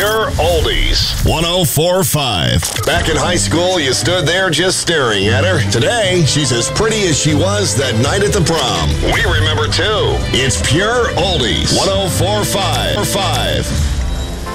Pure Oldies. 104.5. Back in high school, you stood there just staring at her. Today, she's as pretty as she was that night at the prom. We remember too. It's Pure Oldies. 104.5.